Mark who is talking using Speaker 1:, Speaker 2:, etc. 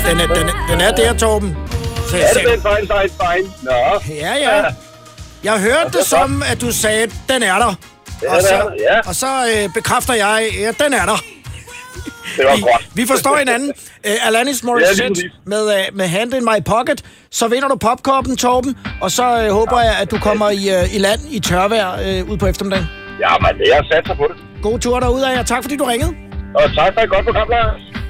Speaker 1: Den er der, Torben.
Speaker 2: Ja, det er fine. Nå.
Speaker 1: Ja. Jeg hørte det som, at du sagde, den er der. Og så bekræfter jeg, at den er der.
Speaker 2: Det var godt.
Speaker 1: Vi forstår hinanden. Alanis Morissette med Hand in My Pocket. Så vinder du popcornen, Torben. Og så håber jeg, at du kommer i land i tørvejr ud på eftermiddagen.
Speaker 2: Ja, men jeg satser på det.
Speaker 1: God tur derudad, og tak fordi du ringede.
Speaker 2: Og tak for et godt program, Lars.